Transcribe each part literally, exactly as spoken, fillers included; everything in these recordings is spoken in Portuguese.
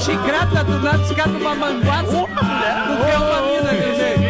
chicreta do nada, escapa uma manguaça. Uma mulher. Do que é uma mina, quer dizer.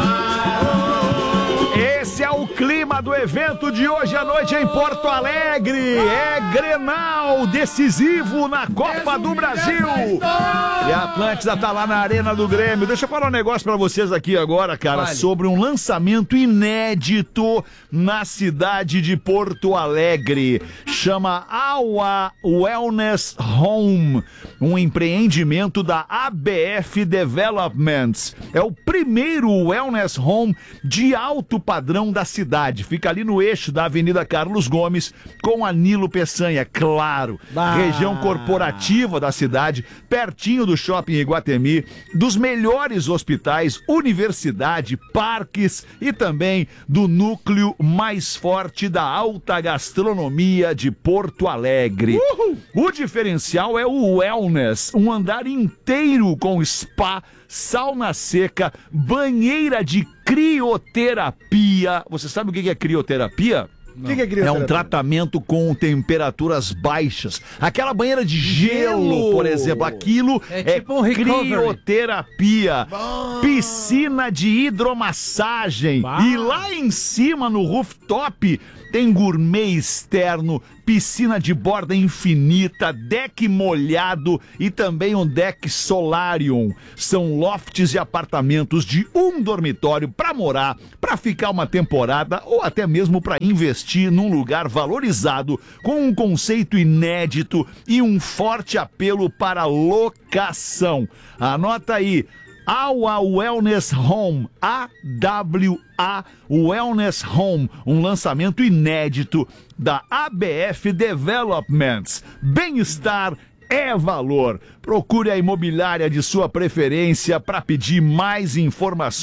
Esse é o clima do evento de hoje à noite em Porto Alegre. É Grenal decisivo na Copa do Brasil. E a Atlântida tá lá na Arena do Grêmio. Deixa eu falar um negócio pra vocês aqui agora, cara, vale. sobre um lançamento inédito na cidade de Porto Alegre. Chama Awa Wellness Home, um empreendimento da A B F Developments. É o primeiro wellness home de alto padrão da cidade. Fica ali no eixo da Avenida Carlos Gomes com a Nilo Peçanha, claro. Bah. Região corporativa da cidade, pertinho do Shopping Iguatemi, dos melhores hospitais, universidade, parques e também do núcleo mais forte da alta gastronomia de Porto Alegre. Uhul. O diferencial é o wellness, um andar inteiro com spa, sauna seca, banheira de crioterapia. Você sabe o que é crioterapia? O que, que é É crioterapia? um tratamento com temperaturas baixas. Aquela banheira de gelo, Gelo. por exemplo, aquilo É é, tipo um recovery. crioterapia. Piscina de hidromassagem. Bah. E lá em cima, no rooftop, tem gourmet externo, piscina de borda infinita, deck molhado e também um deck solarium. São lofts e apartamentos de um dormitório para morar, para ficar uma temporada ou até mesmo para investir num lugar valorizado com um conceito inédito e um forte apelo para locação. Anota aí. Awa Wellness Home, A W A Wellness Home, um lançamento inédito da A B F Developments. Bem-estar é valor. Procure a imobiliária de sua preferência para pedir mais informações.